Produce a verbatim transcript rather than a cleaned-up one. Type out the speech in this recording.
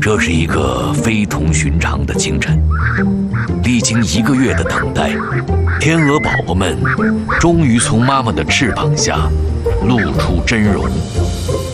这是一个非同寻常的清晨，历经一个月的等待，天鹅宝宝们终于从妈妈的翅膀下露出真容。